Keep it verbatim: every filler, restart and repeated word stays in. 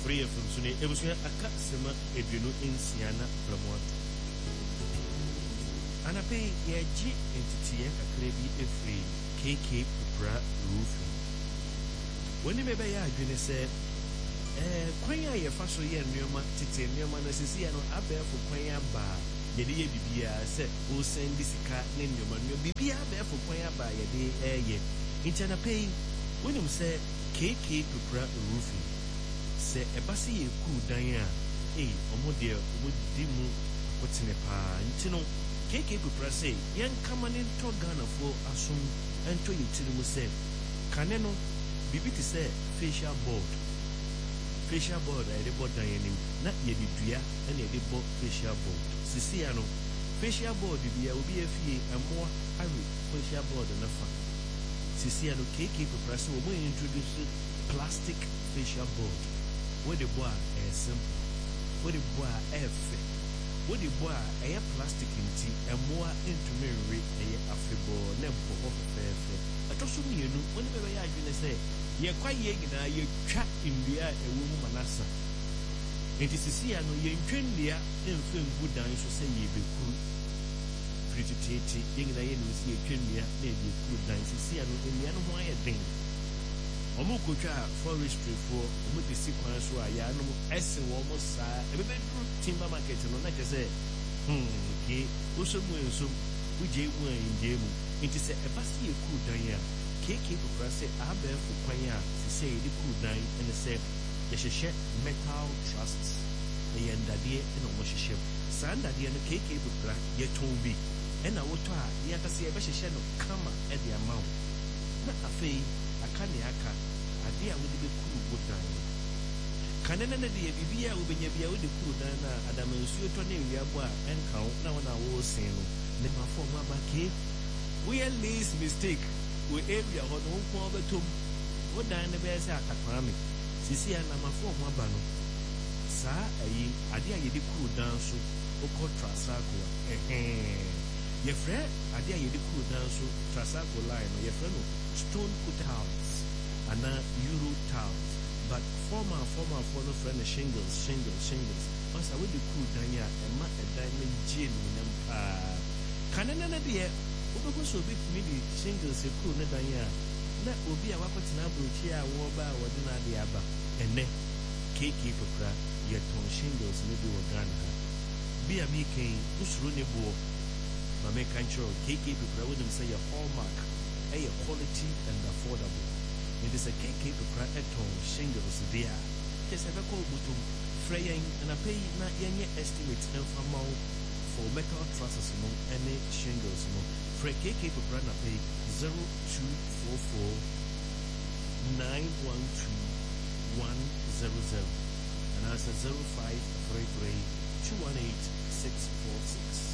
Free from Sunday, it was a customer if you know in Siena from what. And I pay a G entity a crabby a free K K Bra roofing. When you may buy a gonna say, eh, Quaya, your fashion, your man, Titi, your man, as you see, I know I bear for Quaya bar. Yedi bibia said, "O send this car name your man, your bibia bear for Quaya by a day air ye." In China pay, when you say K K Bra roofing. Say a bassy cool Diana, eh, Omodia would dimu what's in a pan. Tino, K K Pupra say, young common in Togana for Asum and to you till we say, Caneno, Bibiti say, facial board. Facial board, I debut Diana, not yet Dria, and a debut facial board. Siciano, facial board, you will be a fee and more hurry facial board than a fun. Siciano K K Pupra so we introduce plastic facial board. What the boy is simple, what the boy is fair, what the boy is plastic in tea, and more into mirror a affable, never of a fair fair. I told you, whenever I can say, you're quite young and you're trapped in the air, a woman manasa. It is to see, I know you're in Trindia, and film good dance to say you be cool. Pretty titty, young and I will see a Trindia, maybe good dance to see, I know in the other why a thing. Omukucha forestry for Omuti sequence where Yano S almost a bedroom timber market and like I say, hmm, okay, also when so we J one in Jemu. It is a bassy cool dine. K K Procrasse, I bear for Quaya, to say the cool dine and the said, the share metal trusts, a yandadia and almost ship. Sandadia and K K Procra, yet tombi, and I would try the other say a better share of comma at the amount. Not a fee. Akaniaka, adia would be cool good dine. Canana de Bibia will be near with the cool dana, Adam and Sutoni, Yabua, and count now on our war saying, never for my back. We are least mistake. We area on home for the tomb. What dine the bears are Kakwami? Sisi and I'm a form of Bano. Sa, adia ye the cool dance, Oko Trasaco, eh. Your friend, Adia ye the cool dance, Trasaco line, or your friend. Stone put towels and now Euro towels, but former former former friend shingles, shingles, shingles. Once I will do cool Dania and mat a diamond gin in them. Can another dear, who so big midi shingles a cool Dania? That will be a wapatina here, war by or dinner the abba, and then cake hypocrite, yet on shingles maybe or Ghana. Be a me king, who's running war. My make control cake hypocrite with them say a hallmark. A quality and affordable. It is a K K to cry at home, shingles there. Yes, I call Butum, fraying and a pay not any estimate and for for metal trusses among any shingles. For K K to cry pay zero two four four nine one two one zero zero and answer zero five three three two one eight six four six.